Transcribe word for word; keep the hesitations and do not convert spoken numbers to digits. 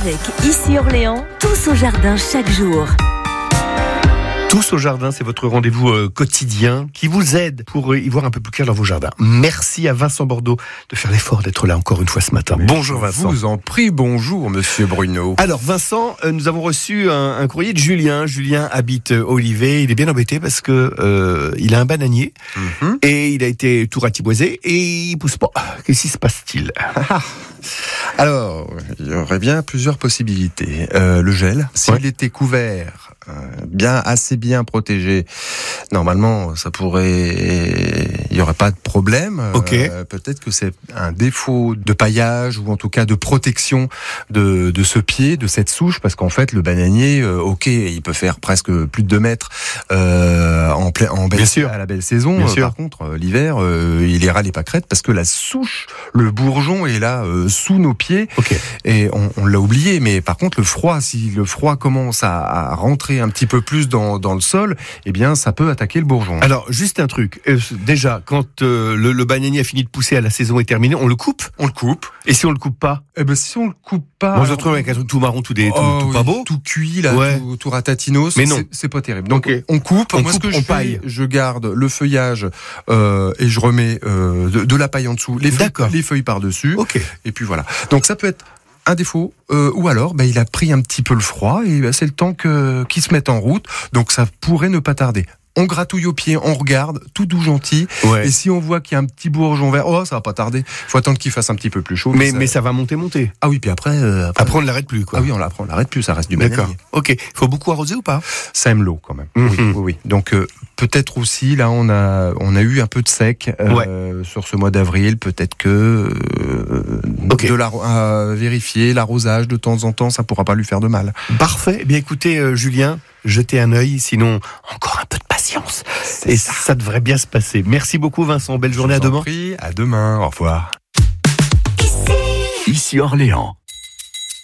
Avec Ici Orléans, tous au jardin chaque jour. Tous au jardin, c'est votre rendez-vous euh, quotidien qui vous aide pour euh, y voir un peu plus clair dans vos jardins. Merci à Vincent Bordeaux de faire l'effort d'être là encore une fois ce matin. Mais bonjour Vincent. Je vous en prie, bonjour Monsieur Bruno. Alors Vincent, euh, nous avons reçu un, un courrier de Julien. Julien habite euh, Olivet. Il est bien embêté parce que euh, il a un bananier mm-hmm. et il a été tout ratiboisé et il pousse pas. Qu'est-ce qui se passe-t-il? Alors, il y aurait bien plusieurs possibilités. Euh, le gel, s'il ouais. était couvert, euh, bien assez bien protégé, normalement, ça pourrait, il y aurait pas de problème. Okay. Euh, peut-être que c'est un défaut de paillage ou en tout cas de protection de de ce pied, de cette souche, parce qu'en fait, le bananier, euh, ok, il peut faire presque plus de deux mètres euh, en plein, en belle, à la belle saison. Bien Euh, sûr. par contre, euh, l'hiver, euh, il ira les pâquerettes parce que la souche, le bourgeon est là euh, sous nos pieds. Okay. Et on, on l'a oublié, mais par contre, le froid, si le froid commence à, à rentrer un petit peu plus dans, dans le sol, eh bien, ça peut attaquer le bourgeon. Alors, juste un truc. Euh, déjà, quand euh, le, le bananier a fini de pousser, à la saison est terminée, on le coupe. On le coupe. Et si on le coupe pas? Eh ben, si on le coupe pas. Moi, je le trouve avec un truc tout marron, tout, des, tout, oh, tout oui, pas beau. Tout cuit, là, ouais. tout, tout ratatinos. Mais non. C'est, c'est pas terrible. Donc, okay. on coupe. On Moi, coupe, ce que je on fais, paille. je garde le feuillage, euh, et je remets, euh, de, de la paille en dessous. Les feuilles, les feuilles par-dessus. Okay. Et puis voilà. Donc, ça peut être un défaut, euh, ou alors bah, il a pris un petit peu le froid et bah, c'est le temps que, qu'il se mette en route, donc ça pourrait ne pas tarder. On gratouille au pied, on regarde, tout doux gentil, ouais. et si on voit qu'il y a un petit bourgeon vert, oh ça va pas tarder, faut attendre qu'il fasse un petit peu plus chaud. Mais, ça... mais ça va monter, monter. Ah oui, puis après... Euh, après, après on ne l'arrête plus quoi. Ah oui, on l'arrête, on l'arrête plus, ça reste du bananier. D'accord, ok. Faut beaucoup arroser ou pas? Ça aime l'eau quand même, mm-hmm. oui, oui, oui. Donc euh, peut-être aussi, là on a, on a eu un peu de sec euh, ouais. sur ce mois d'avril, peut-être que euh, okay. de la, euh, vérifier l'arrosage de temps en temps, ça pourra pas lui faire de mal. Parfait, eh bien écoutez euh, Julien, jetez un œil, sinon encore un peu de patience. C'est et ça. ça devrait bien se passer. Merci beaucoup Vincent, belle journée, à demain. Prie, à demain, au revoir. Ici, Ici Orléans.